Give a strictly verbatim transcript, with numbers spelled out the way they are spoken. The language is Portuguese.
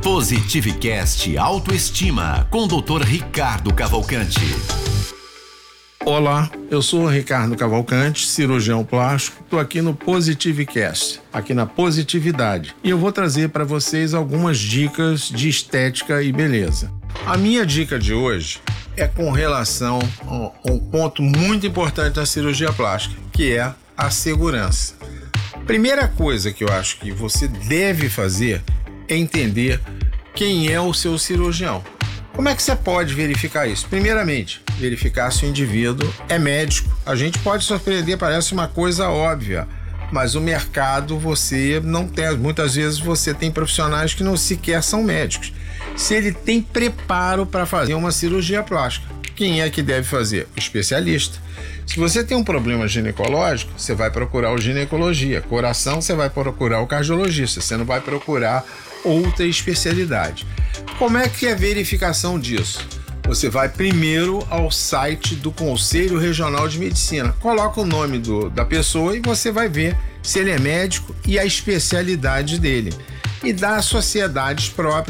Positivecast Autoestima, com doutor Ricardo Cavalcante. Olá, eu sou o Ricardo Cavalcante, cirurgião plástico. Estou aqui no Positivecast, aqui na Positividade. E eu vou trazer para vocês algumas dicas de estética e beleza. A minha dica de hoje é com relação a um ponto muito importante da cirurgia plástica, que é a segurança. Primeira coisa que eu acho que você deve fazer é entender quem é o seu cirurgião. Como é que você pode verificar isso? Primeiramente, verificar se o indivíduo é médico. A gente pode surpreender, parece uma coisa óbvia, mas o mercado você não tem. Muitas vezes você tem profissionais que não sequer são médicos. Se ele tem preparo para fazer uma cirurgia plástica, quem é que deve fazer? O especialista. Se você tem um problema ginecológico, você vai procurar o ginecologia. Coração, você vai procurar o cardiologista. Você não vai procurar outra especialidade. Como é que é a verificação disso? Você vai primeiro ao site do Conselho Regional de Medicina. Coloca o nome do, da pessoa e você vai ver se ele é médico e a especialidade dele. E das sociedades próprias